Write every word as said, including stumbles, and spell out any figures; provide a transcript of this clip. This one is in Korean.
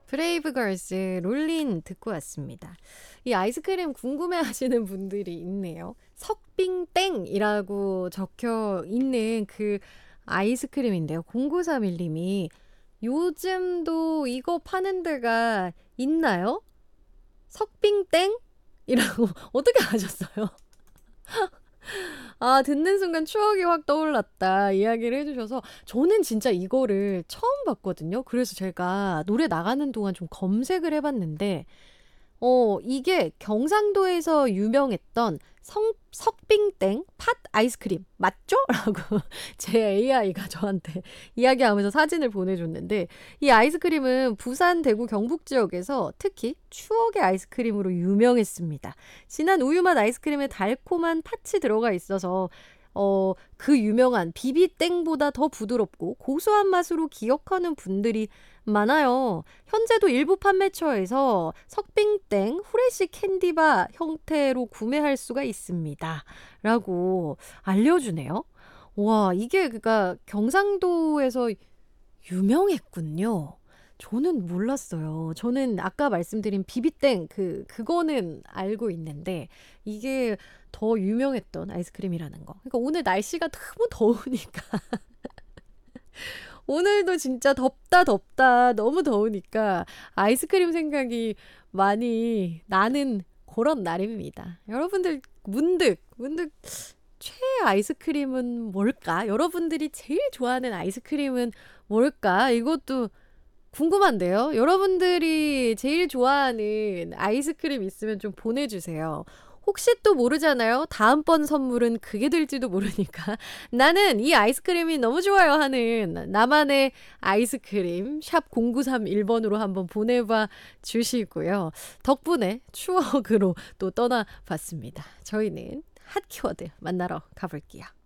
브레이브걸스 롤린 듣고 왔습니다. 이 아이스크림 궁금해하시는 분들이 있네요. 석빙땡이라고 적혀 있는 그 아이스크림인데요. 공구삼일 님이 요즘도 이거 파는 데가 있나요? 석빙땡? 이라고 어떻게 아셨어요? 아, 듣는 순간 추억이 확 떠올랐다 이야기를 해주셔서 저는 진짜 이거를 처음 봤거든요. 그래서 제가 노래 나가는 동안 좀 검색을 해봤는데 어, 이게 경상도에서 유명했던 성, 석빙땡 팥 아이스크림 맞죠? 라고 제 에이아이가 저한테 이야기하면서 사진을 보내줬는데 이 아이스크림은 부산, 대구, 경북 지역에서 특히 추억의 아이스크림으로 유명했습니다. 진한 우유맛 아이스크림에 달콤한 팥이 들어가 있어서 어, 그 유명한 비비땡보다 더 부드럽고 고소한 맛으로 기억하는 분들이 많아요. 현재도 일부 판매처에서 석빙땡 후레쉬 캔디바 형태로 구매할 수가 있습니다. 라고 알려주네요. 와, 이게 그니까 경상도에서 유명했군요. 저는 몰랐어요. 저는 아까 말씀드린 비비땡 그 그거는 알고 있는데 이게 더 유명했던 아이스크림이라는 거. 그러니까 오늘 날씨가 너무 더우니까 오늘도 진짜 덥다 덥다 너무 더우니까 아이스크림 생각이 많이 나는 그런 날입니다. 여러분들 문득 문득 최애 아이스크림은 뭘까? 여러분들이 제일 좋아하는 아이스크림은 뭘까? 이것도 궁금한데요. 여러분들이 제일 좋아하는 아이스크림 있으면 좀 보내주세요. 혹시 또 모르잖아요. 다음번 선물은 그게 될지도 모르니까 나는 이 아이스크림이 너무 좋아요 하는 나만의 아이스크림 샵 공구삼일 번으로 한번 보내봐 주시고요. 덕분에 추억으로 또 떠나봤습니다. 저희는 핫 키워드 만나러 가볼게요.